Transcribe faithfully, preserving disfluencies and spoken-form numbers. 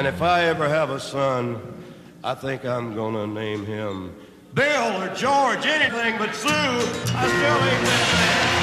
And if I ever have a son, I think I'm gonna name him Bill or George, anything but Sue. I still ain't been there.